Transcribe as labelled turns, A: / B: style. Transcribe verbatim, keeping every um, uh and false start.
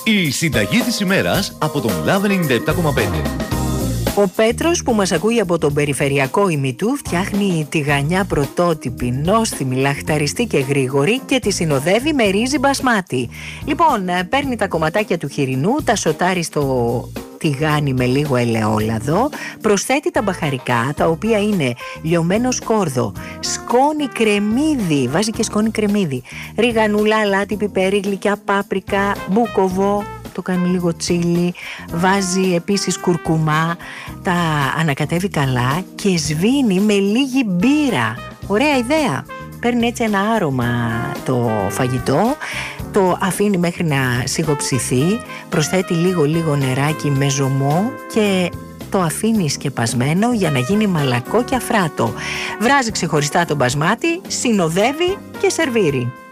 A: Η συνταγή της ημέρας από τον Λαβ ενενήντα επτά κόμμα πέντε.
B: Ο Πέτρος που μας ακούει από τον περιφερειακό ημιτού φτιάχνει τηγανιά πρωτότυπη, νόστιμη, λαχταριστή και γρήγορη και τη συνοδεύει με ρύζι μπασμάτι. Λοιπόν, παίρνει τα κομματάκια του χοιρινού, τα σοτάρει στο τηγάνι με λίγο ελαιόλαδο, προσθέτει τα μπαχαρικά, τα οποία είναι λιωμένο σκόρδο, σκόνη κρεμμύδι, βάζει και σκόνη κρεμμύδι, ριγανούλα, αλάτι, πιπέρι, γλυκιά πάπρικα, μπούκοβο, το κάνει λίγο τσίλι, βάζει επίσης κουρκουμά, τα ανακατεύει καλά και σβήνει με λίγη μπύρα. Ωραία ιδέα. Παίρνει έτσι ένα άρωμα το φαγητό, το αφήνει μέχρι να σιγοψηθεί, προσθέτει λίγο λίγο νεράκι με ζωμό και το αφήνει σκεπασμένο για να γίνει μαλακό και αφράτο. Βράζει ξεχωριστά το μπασμάτι, συνοδεύει και σερβίρει.